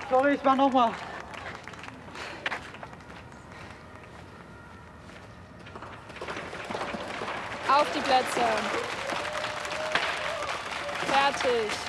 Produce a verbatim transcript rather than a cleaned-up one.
Sorry, ich mach nochmal. Auf die Plätze. Fertig.